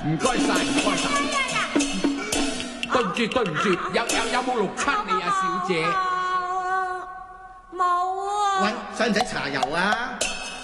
唔該晒，唔該晒。對唔住，對唔住，有冇綠卡你啊，小姐？ 冇啊。 喂，使唔使搽油啊？